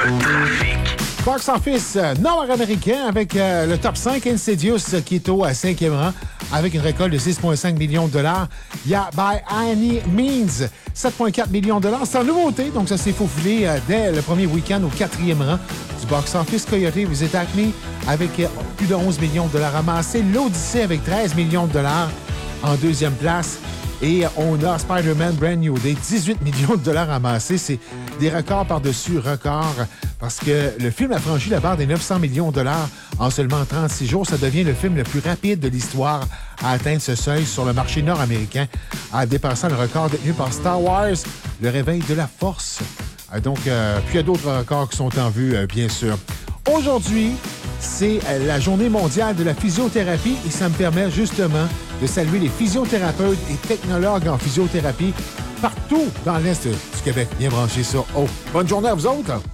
Le trafic. Box Office nord-américain avec le top 5 Insidious qui est au 5e rang avec une récolte de 6,5 millions de dollars. Il y a By Any Means, 7,4 millions de dollars. C'est en nouveauté, donc ça s'est faufilé dès le premier week-end au 4e rang du Box Office. Coyote Visit Acme avec plus de 11 millions de dollars amassés. L'Odyssée avec 13 millions de dollars en deuxième place. Et on a Spider-Man Brand New Day, 18 millions de dollars amassés. C'est des records par-dessus records parce que le film a franchi la barre des 900 millions de dollars en seulement 36 jours. Ça devient le film le plus rapide de l'histoire à atteindre ce seuil sur le marché nord-américain, en dépassant le record détenu par Star Wars, Le Réveil de la Force. Donc, puis il y a d'autres records qui sont en vue, bien sûr. Aujourd'hui, c'est la journée mondiale de la physiothérapie et ça me permet justement de saluer les physiothérapeutes et technologues en physiothérapie partout dans l'Est du Québec. Bien branchés ça. Oh, bonne journée à vous autres!